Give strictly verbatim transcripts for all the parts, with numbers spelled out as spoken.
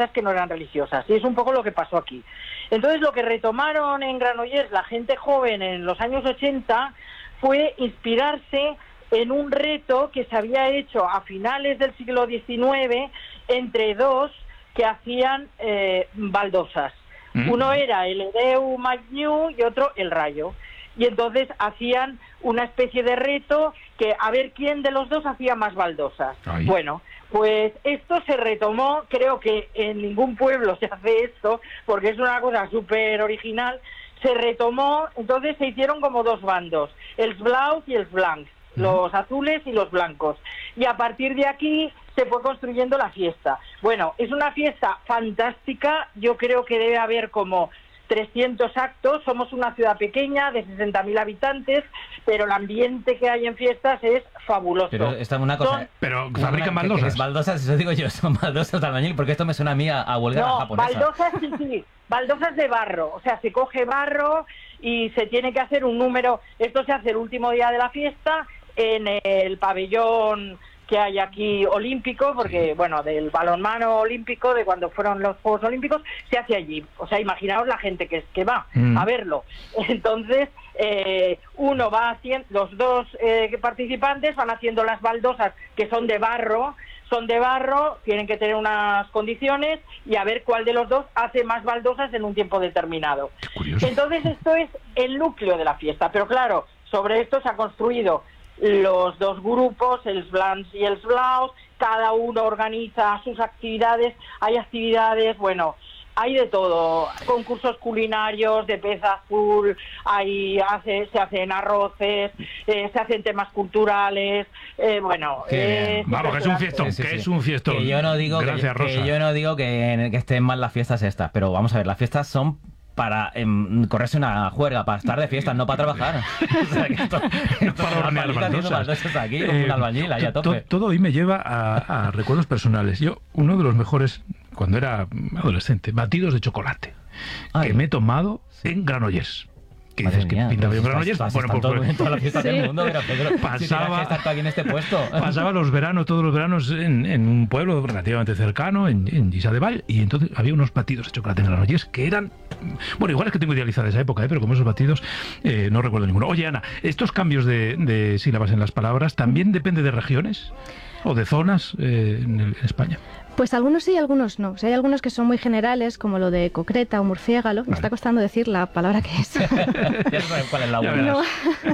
fiestas que no eran religiosas, y es un poco lo que pasó aquí. Entonces lo que retomaron en Granollers la gente joven en los años ochenta fue inspirarse en un reto que se había hecho a finales del siglo diecinueve entre dos que hacían eh, baldosas. Mm. Uno era el Hereu Magniu y otro el Rayo. Y entonces hacían una especie de reto que a ver quién de los dos hacía más baldosas. Ay. Bueno, pues esto se retomó, creo que en ningún pueblo se hace esto, porque es una cosa súper original, se retomó, entonces se hicieron como dos bandos, el Blaus y el Blanc, uh-huh. los azules y los blancos. Y a partir de aquí se fue construyendo la fiesta. Bueno, es una fiesta fantástica, yo creo que debe haber como trescientos actos, somos una ciudad pequeña de sesenta mil habitantes, pero el ambiente que hay en fiestas es fabuloso. Pero está una cosa... Son, pero fabrican baldosas. Baldosas, eso digo yo, son baldosas de albañil, porque esto me suena a mí a, a huelga no, japonesa. Baldosas sí, sí, baldosas de barro, o sea, se coge barro y se tiene que hacer un número, esto se hace el último día de la fiesta en el pabellón que hay aquí olímpico, porque, bueno, del balonmano olímpico, de cuando fueron los Juegos Olímpicos, se hace allí. O sea, imaginaos la gente que, que va mm. a verlo. Entonces, eh, uno va haciendo, los dos eh, participantes van haciendo las baldosas que son de barro, son de barro, tienen que tener unas condiciones y a ver cuál de los dos hace más baldosas en un tiempo determinado. Entonces, esto es el núcleo de la fiesta. Pero claro, sobre esto se ha construido los dos grupos, el Blancs y el Blaus, cada uno organiza sus actividades, hay actividades, bueno, hay de todo, concursos culinarios de pez azul, hay, hace, se hacen arroces, eh, se hacen temas culturales, eh, bueno... Eh, Vamos, que es un fiestón, sí, sí, que sí. es un fiestón. Que yo no digo, Gracias, que, que, yo no digo que, que estén mal las fiestas estas, pero vamos a ver, las fiestas son para eh, correrse una juerga, para estar de fiesta, no para trabajar. O sea, que esto, esto para hornear baldosas. Aquí, eh, un albañil, ahí a tope. Todo hoy me lleva a, a recuerdos personales. Yo, uno de los mejores, cuando era adolescente, batidos de chocolate, Ay. que me he tomado sí. en Granollers. ¿Qué dices? ¿Que pintaba yo Granollers? Bueno, pues, todo, pues, toda la fiesta sí. del mundo, pero Pedro, pasaba, si estar aquí en este puesto. Pasaba los veranos, todos los veranos, en, en un pueblo relativamente cercano, en, en Lliçà de Vall, y entonces había unos batidos de chocolate en Granollers que eran... Bueno, igual es que tengo idealizada esa época, ¿eh? Pero como esos batidos, eh, no recuerdo ninguno. Oye, Ana, estos cambios de, de sílabas en las palabras, ¿también depende de regiones o de zonas eh, en, el, en España? Pues algunos sí y algunos no. O sea, hay algunos que son muy generales, como lo de concreta o murciégalo. Me vale. está costando decir la palabra que es. Ya sabes cuál es la buena. No.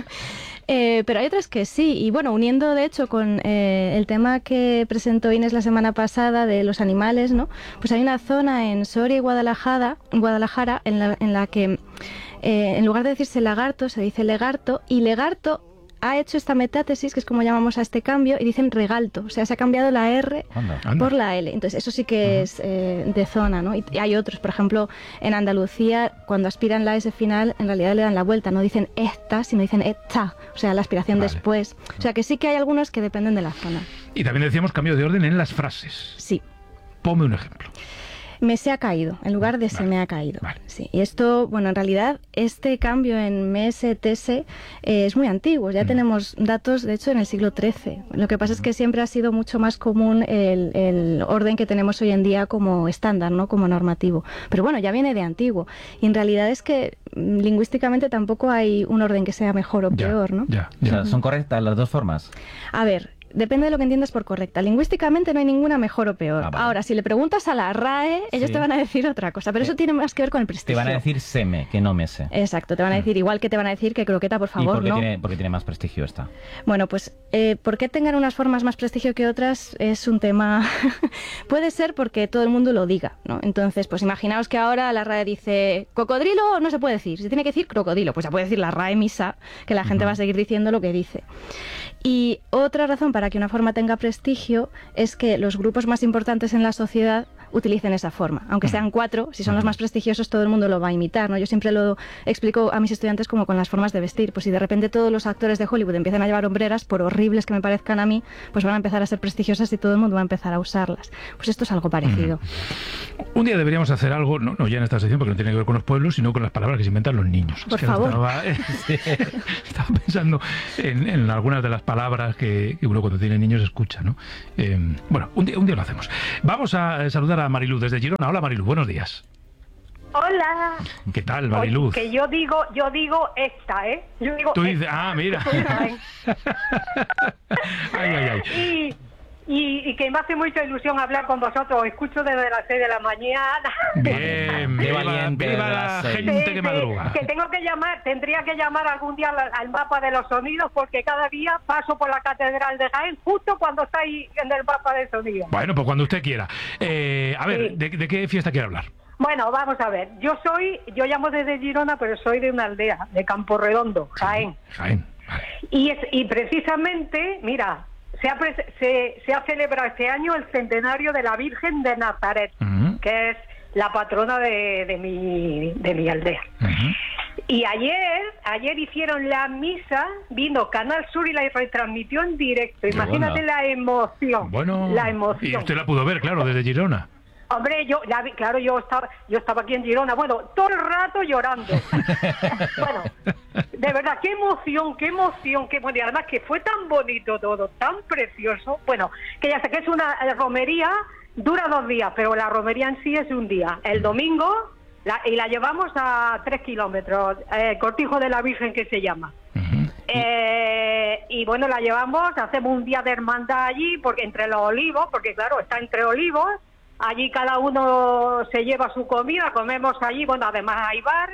Eh, pero hay otras que sí, y bueno, uniendo de hecho con eh, el tema que presentó Inés la semana pasada de los animales, ¿no? Pues hay una zona en Soria y Guadalajara, Guadalajara en, la, en la que eh, en lugar de decirse lagarto se dice legarto, y legarto ha hecho esta metátesis, que es como llamamos a este cambio, y dicen regalto, o sea, se ha cambiado la R anda, anda. por la L. Entonces, eso sí que uh-huh. es eh, de zona, ¿no? Y, y hay otros, por ejemplo, en Andalucía, cuando aspiran la S final, en realidad le dan la vuelta, no dicen esta, sino dicen esta, o sea, la aspiración vale. después. O sea, que sí que hay algunos que dependen de la zona. Y también decíamos cambio de orden en las frases. Sí. Ponme un ejemplo. Me se ha caído, en lugar de vale, se me ha caído. Vale. Sí. Y esto, bueno, en realidad, este cambio en me se, te se eh, es muy antiguo. Ya mm. tenemos datos, de hecho, en el siglo trece. Lo que pasa es que siempre ha sido mucho más común el, el orden que tenemos hoy en día como estándar, ¿no? Como normativo. Pero bueno, ya viene de antiguo. Y en realidad es que lingüísticamente tampoco hay un orden que sea mejor o ya, peor, ¿no? Ya, ya. O sea, ¿son correctas las dos formas? A ver... Depende de lo que entiendas por correcta. Lingüísticamente no hay ninguna mejor o peor. Ah, vale. Ahora, si le preguntas a la R A E, ellos sí. te van a decir otra cosa, pero eso tiene más que ver con el prestigio. Te van a decir seme, que no mese. Exacto, te van a decir, igual que te van a decir que croqueta, por favor, ¿Y por qué no? Tiene, porque tiene más prestigio esta? Bueno, pues, eh, ¿por qué tengan unas formas más prestigio que otras? Es un tema... Puede ser porque todo el mundo lo diga, ¿no? Entonces, pues imaginaos que ahora la R A E dice, cocodrilo no se puede decir, se tiene que decir crocodilo, pues ya puede decir la R A E misa, que la gente uh-huh. va a seguir diciendo lo que dice. Y otra razón para que una forma tenga prestigio es que los grupos más importantes en la sociedad utilicen esa forma. Aunque sean cuatro, si son los más prestigiosos, todo el mundo lo va a imitar, ¿no? Yo siempre lo explico a mis estudiantes como con las formas de vestir. Pues si de repente todos los actores de Hollywood empiezan a llevar hombreras, por horribles que me parezcan a mí, pues van a empezar a ser prestigiosas y todo el mundo va a empezar a usarlas. Pues esto es algo parecido. Un día deberíamos hacer algo, no, no ya en esta sección porque no tiene que ver con los pueblos, sino con las palabras que se inventan los niños. Por es que favor. Estaba, eh, estaba pensando en, en algunas de las palabras que, que uno cuando tiene niños escucha, ¿no? Eh, bueno, un día, un día lo hacemos. Vamos a saludar a Mariluz desde Girona. Hola Mariluz, buenos días. Hola. ¿Qué tal, Mariluz? Oye, que yo digo, yo digo esta, ¿eh? Yo digo Tú dices, esta. ah, mira. ay, ay, ay. Y, y, y que me hace mucha ilusión hablar con vosotros. Escucho desde las seis de la mañana. Bien, Qué viva, valiente viva de la las seis. gente Sí, que sí, madruga. que tengo que llamar, tendría que llamar algún día al, al mapa de los sonidos, porque cada día paso por la Catedral de Jaén justo cuando está ahí en el mapa de sonidos. Bueno, pues cuando usted quiera. Eh, a ver, Sí. ¿de, ¿de qué fiesta quiere hablar? Bueno, vamos a ver. Yo soy, yo llamo desde Girona, pero soy de una aldea, de Campo Redondo, Jaén. Jaén, vale. Y, es, y precisamente, mira, se ha, pre- se, se ha celebrado este año el centenario de la Virgen de Nazaret, Ujú. que es la patrona de, de, mi, de mi aldea. Ujú. Y ayer, ayer hicieron la misa, vino Canal Sur y la retransmitió en directo. Qué Imagínate bueno. la emoción, Bueno, la y emoción. usted la pudo ver, claro, desde Girona. Hombre, yo, la vi- claro, yo estaba, yo estaba aquí en Girona, bueno, todo el rato llorando. Bueno, de verdad, qué emoción, qué emoción, qué bueno, y además que fue tan bonito todo, tan precioso. Bueno, que ya sé que es una eh, romería, dura dos días, pero la romería en sí es un día. El domingo, la, y la llevamos a tres kilómetros, eh, Cortijo de la Virgen que se llama. Ujú. Eh, y bueno, la llevamos, hacemos un día de hermandad allí, porque entre los olivos, porque claro, está entre olivos. Allí cada uno se lleva su comida, comemos allí, bueno, además hay bar,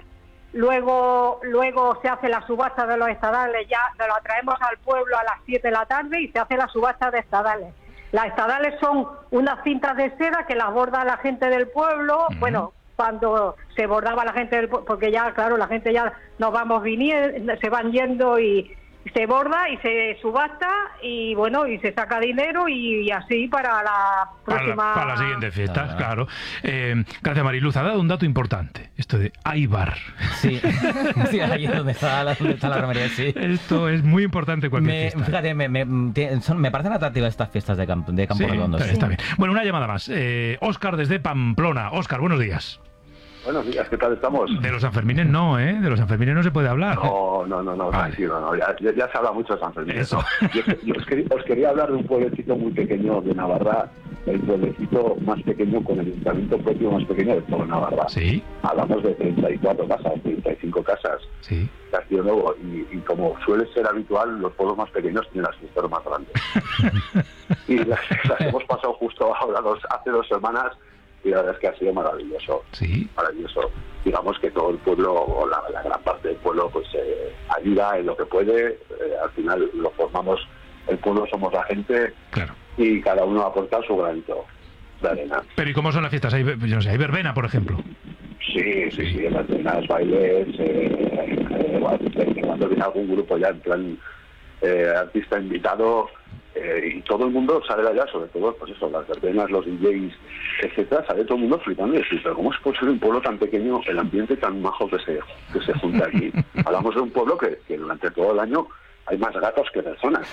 luego luego se hace la subasta de los estadales, ya nos la traemos al pueblo a las siete de la tarde y se hace la subasta de estadales. Las estadales son unas cintas de seda que las borda la gente del pueblo, Ujú. bueno, cuando se bordaba la gente del pueblo, porque ya, claro, la gente ya nos vamos viniendo, se van yendo y se borda y se subasta y bueno, y se saca dinero y, y así para la Para, próxima... para la siguiente fiesta, Ah. claro. Eh, gracias, Mariluz. Ha dado un dato importante. Esto de hay bar. Sí, sí, ahí es donde está la, donde está la romería, sí. Esto es muy importante en cualquier Me, fiesta. fíjate, me, me, tie- son- me parecen atractivas estas fiestas de, campo, de Campo Sí, Redondo. está, sí. está bien. Bueno, una llamada más. Eh, Óscar desde Pamplona. Óscar, buenos días. Buenos días, ¿qué tal estamos? De los Sanfermines no, ¿eh? De los Sanfermines no se puede hablar. No, no, no, no, Vale. tranquilo, no, ya, ya, ya se habla mucho de San Fermín. Eso. Yo, yo os, quería, os quería hablar de un pueblecito muy pequeño de Navarra, el pueblecito más pequeño con el ayuntamiento propio más pequeño de todo Navarra. Sí, Hablamos de treinta y cuatro casas, treinta y cinco casas, sí. Castillo Nuevo, y, y como suele ser habitual, los pueblos más pequeños tienen las fiestas más grandes. Y las, las hemos pasado justo ahora, dos, hace dos semanas, y la verdad es que ha sido maravilloso. Sí. Maravilloso. Digamos que todo el pueblo, o la, la gran parte del pueblo, pues eh, ayuda en lo que puede. Eh, al final lo formamos, el pueblo somos la gente Claro. y cada uno aporta su granito de arena. Pero ¿y cómo son las fiestas? Hay, yo no sé, hay verbena, por ejemplo. Sí, sí, sí, en las cenas, bailes, eh, eh, bueno, cuando viene algún grupo ya en plan eh, artista invitado, eh, y todo el mundo sale de allá, sobre todo, pues eso, las verbenas, los D Js, etcétera, sale todo el mundo flipando y decir, pero ¿cómo es posible un pueblo tan pequeño, el ambiente tan majo que se, que se junta aquí? Hablamos de un pueblo que, que durante todo el año hay más gatos que personas.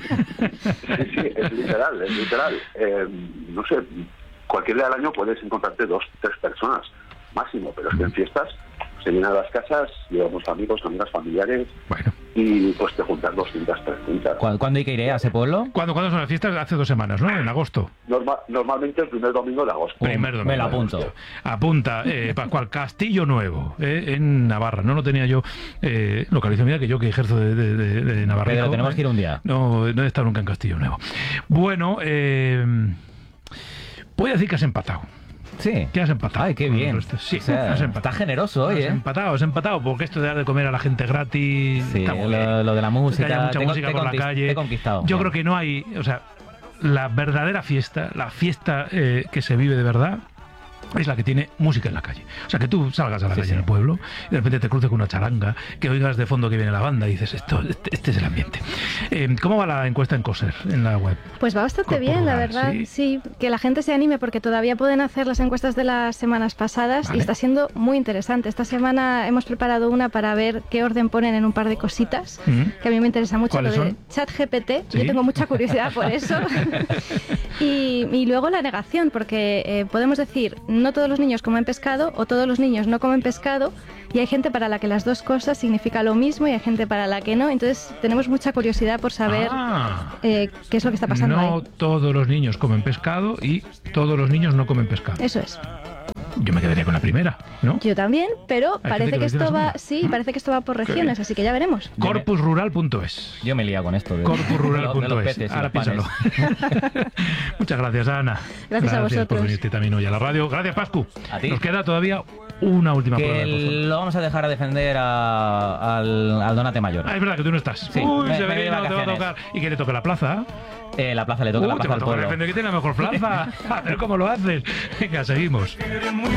Sí, sí, es literal, es literal. Eh, no sé, cualquier día del año puedes encontrarte dos, tres personas máximo, pero es que en fiestas se llenan las casas, llevamos amigos, amigas, familiares, Bueno. y pues te juntas doscientas, trescientas. ¿Cuándo, ¿Cuándo hay que ir a ese pueblo? ¿Cuándo, ¿Cuándo son las fiestas? Hace dos semanas, ¿no? En agosto. Norma- normalmente el primer domingo de agosto. Primer domingo. Me lo apunto. Apunta, eh, Pascual, Castillo Nuevo, eh, en Navarra. No lo tenía yo eh, localizado. Mira que yo que ejerzo de, de, de, de Navarra. Pedro, tenemos que ir un día. No, no he estado nunca en Castillo Nuevo. Bueno, eh, voy a decir que has empatado. Sí. Que has empatado. Ay, qué con bien. el resto. Sí, O sea, has empatado. está generoso hoy, Has ¿eh? empatado, has empatado, porque esto de dar de comer a la gente gratis. Sí, está muy lo, bien. lo de la Que música. haya mucha te, música te por la conquist- calle. te he conquistado. Yo Bien. creo que no hay, o sea, la verdadera fiesta, la fiesta eh, que se vive de verdad, es la que tiene música en la calle. O sea, que tú salgas a la Sí, calle sí. en el pueblo y de repente te cruces con una charanga, que oigas de fondo que viene la banda y dices, esto, este, este es el ambiente. Eh, ¿Cómo va la encuesta en Coser, en la web? Pues va bastante Por bien, la rural, verdad. sí. Sí. Que la gente se anime porque todavía pueden hacer las encuestas de las semanas pasadas Vale. y está siendo muy interesante. Esta semana hemos preparado una para ver qué orden ponen en un par de cositas, Ujú. que a mí me interesa mucho, lo ¿Cuáles de son? ChatGPT. Sí. Yo tengo mucha curiosidad por eso. y, y luego la negación, porque eh, podemos decir, no no todos los niños comen pescado o todos los niños no comen pescado, y hay gente para la que las dos cosas significa lo mismo y hay gente para la que no. Entonces tenemos mucha curiosidad por saber ah, eh, qué es lo que está pasando no ahí. No todos los niños comen pescado y todos los niños no comen pescado. Eso es. Yo me quedaría con la primera, ¿no? Yo también, pero Hay parece gente que, que esto lo va, dice sí, parece que esto va por regiones, así que ya veremos. corpus rural punto es. Yo me he liado con esto. De, corpus rural punto es. de los peces y Ahora los panes. piénsalo. Muchas gracias, Ana. Gracias, gracias a vosotros por venirte también hoy a la radio. Gracias, Pascu. A ti. Nos queda todavía una última que prueba. De lo vamos a dejar a defender a, al, al Donate Mayor. Ah, es verdad que tú no estás. Sí, Uy, me- se me ve voy que de no te va a vacaciones. tocar. ¿Y que le toque la plaza? Eh, la plaza le toca Uh, la te plaza va a del tocar pueblo. defender que tiene la mejor plaza. A ver cómo lo haces. Venga, seguimos.